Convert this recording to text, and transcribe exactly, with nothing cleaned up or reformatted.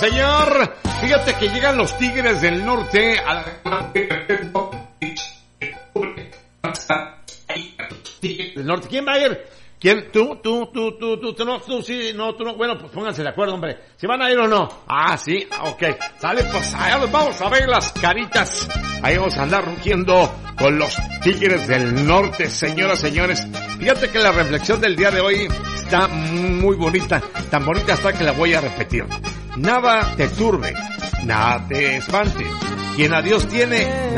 señor. Fíjate que llegan los Tigres del Norte a la... del Norte. ¿Quién va a ir? ¿Quién? ¿Tú? ¿Tú? ¿Tú? ¿Tú? ¿Tú? ¿Tú? No, tú sí, no, tú no. Bueno, pues pónganse de acuerdo, hombre. ¿Si van a ir o no? Ah, sí, ok. Sale, pues allá nos vamos a ver las caritas. Ahí vamos a andar rugiendo con los Tigres del Norte, señoras, señores. Fíjate que la reflexión del día de hoy está muy bonita. Tan bonita está que la voy a repetir. Nada te turbe, nada te espante. Quien a Dios tiene...